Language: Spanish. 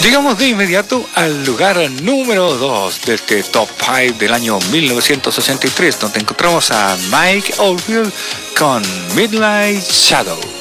Llegamos de inmediato al lugar número 2 de este Top 5 del año 1963, donde encontramos a Mike Oldfield con Midnight Shadow.